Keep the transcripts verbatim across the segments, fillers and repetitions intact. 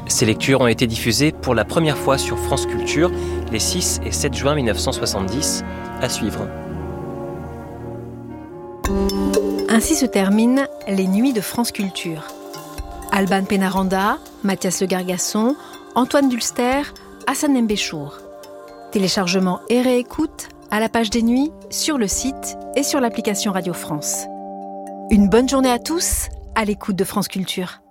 Ces lectures ont été diffusées pour la première fois sur France Culture les six et sept juin mille neuf cent soixante-dix. À suivre. Ainsi se terminent les nuits de France Culture. Alban Pénaranda, Mathias Le Gargasson, Antoine Dulster, Hassan Mbéchour. Téléchargement et réécoute à la page des nuits, sur le site et sur l'application Radio France. Une bonne journée à tous, à l'écoute de France Culture.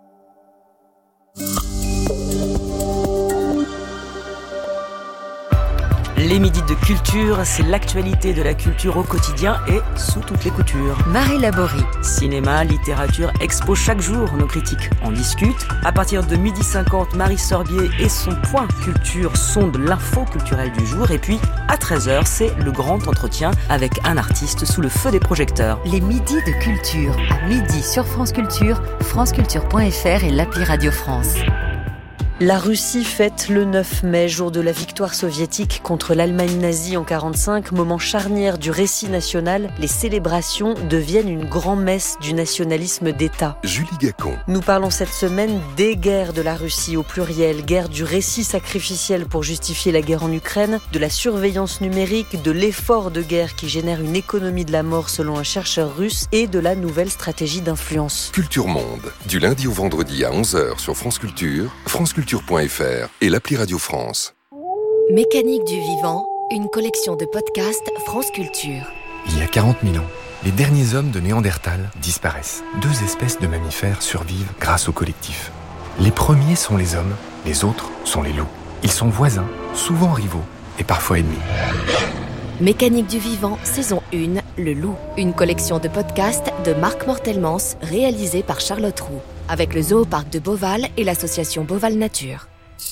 Les midis de culture, c'est l'actualité de la culture au quotidien et sous toutes les coutures. Marie Laborie. Cinéma, littérature, expo chaque jour, nos critiques en discutent. À partir de midi cinquante, Marie Sorbier et son point culture sondent l'info culturelle du jour. Et puis, à treize heures, c'est le grand entretien avec un artiste sous le feu des projecteurs. Les midis de culture, à midi sur France Culture, franceculture point f r et l'appli Radio France. La Russie fête le neuf mai, jour de la victoire soviétique contre l'Allemagne nazie en quarante-cinq, moment charnière du récit national. Les célébrations deviennent une grand-messe du nationalisme d'État. Julie Gacon. Nous parlons cette semaine des guerres de la Russie au pluriel, guerre du récit sacrificiel pour justifier la guerre en Ukraine, de la surveillance numérique, de l'effort de guerre qui génère une économie de la mort selon un chercheur russe et de la nouvelle stratégie d'influence. Culture Monde, du lundi au vendredi à onze heures sur France Culture, France Culture. .fr et l'appli Radio France. Mécanique du vivant, une collection de podcasts France Culture. Il y a quarante mille ans, les derniers hommes de Néandertal disparaissent. Deux espèces de mammifères survivent grâce au collectif. Les premiers sont les hommes, les autres sont les loups. Ils sont voisins, souvent rivaux et parfois ennemis. Mécanique du vivant, saison un, Le Loup. Une collection de podcasts de Marc Mortelmans, réalisée par Charlotte Roux, avec le Zooparc de Beauval et l'association Beauval Nature.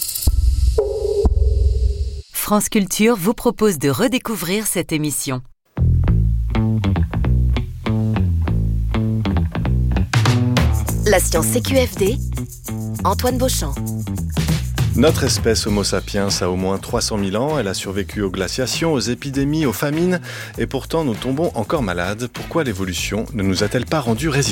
France Culture vous propose de redécouvrir cette émission. La science C Q F D, Antoine Beauchamp. Notre espèce Homo sapiens a au moins trois cent mille ans, elle a survécu aux glaciations, aux épidémies, aux famines, et pourtant nous tombons encore malades. Pourquoi l'évolution ne nous a-t-elle pas rendus résistants ?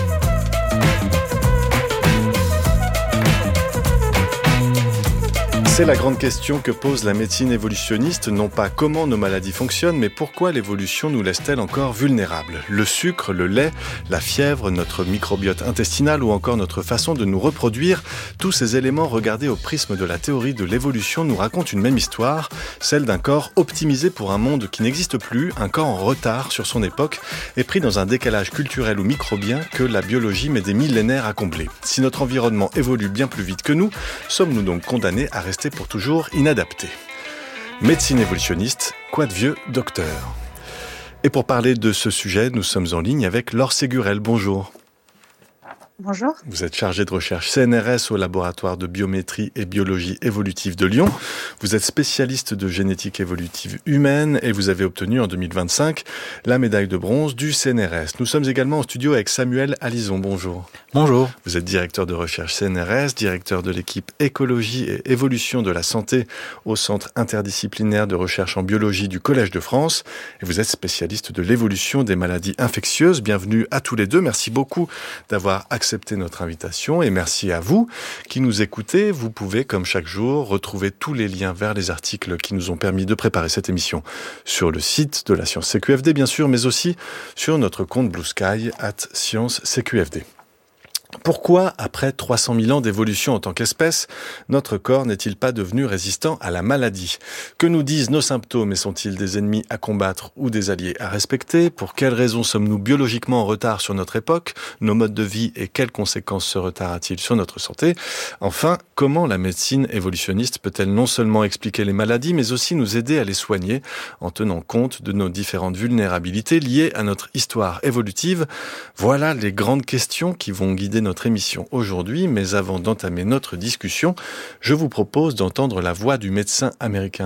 C'est la grande question que pose la médecine évolutionniste, non pas comment nos maladies fonctionnent, mais pourquoi l'évolution nous laisse-t-elle encore vulnérables ? Le sucre, le lait, la fièvre, notre microbiote intestinal ou encore notre façon de nous reproduire, tous ces éléments regardés au prisme de la théorie de l'évolution nous racontent une même histoire, celle d'un corps optimisé pour un monde qui n'existe plus, un corps en retard sur son époque et pris dans un décalage culturel ou microbien que la biologie met des millénaires à combler. Si notre environnement évolue bien plus vite que nous, sommes-nous donc condamnés à rester pour toujours inadapté. Médecine évolutionniste, quoi de vieux docteur ? Et pour parler de ce sujet, nous sommes en ligne avec Laure Ségurel. Bonjour. Bonjour. Vous êtes chargée de recherche C N R S au laboratoire de biométrie et biologie évolutive de Lyon. Vous êtes spécialiste de génétique évolutive humaine et vous avez obtenu en deux mille vingt-cinq la médaille de bronze du C N R S. Nous sommes également en studio avec Samuel Alison. Bonjour. Bonjour. Vous êtes directeur de recherche C N R S, directeur de l'équipe écologie et évolution de la santé au Centre interdisciplinaire de recherche en biologie du Collège de France. Et vous êtes spécialiste de l'évolution des maladies infectieuses. Bienvenue à tous les deux. Merci beaucoup d'avoir accepté notre invitation et merci à vous qui nous écoutez. Vous pouvez, comme chaque jour, retrouver tous les liens vers les articles qui nous ont permis de préparer cette émission sur le site de la Science C Q F D, bien sûr, mais aussi sur notre compte Blue Sky, arobase science C Q F D. Pourquoi, après trois cent mille ans d'évolution en tant qu'espèce, notre corps n'est-il pas devenu résistant à la maladie ? Que nous disent nos symptômes et sont-ils des ennemis à combattre ou des alliés à respecter ? Pour quelles raisons sommes-nous biologiquement en retard sur notre époque ? Nos modes de vie et quelles conséquences ce retard a-t-il sur notre santé ? Enfin, comment la médecine évolutionniste peut-elle non seulement expliquer les maladies, mais aussi nous aider à les soigner en tenant compte de nos différentes vulnérabilités liées à notre histoire évolutive ? Voilà les grandes questions qui vont guider notre émission aujourd'hui, mais avant d'entamer notre discussion, je vous propose d'entendre la voix du médecin américain